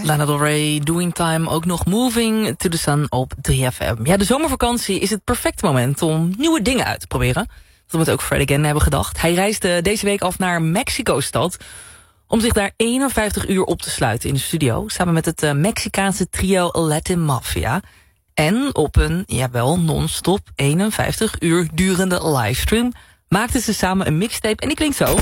Lana Del Rey, Doing Time, ook nog Moving to the Sun op 3FM. Ja, de zomervakantie is het perfecte moment om nieuwe dingen uit te proberen. Dat moet ook Fred again hebben gedacht. Hij reisde deze week af naar Mexico-stad om zich daar 51 uur op te sluiten in de studio, samen met het Mexicaanse trio Latin Mafia. En op een, jawel, non-stop 51 uur durende livestream maakten ze samen een mixtape en die klinkt zo.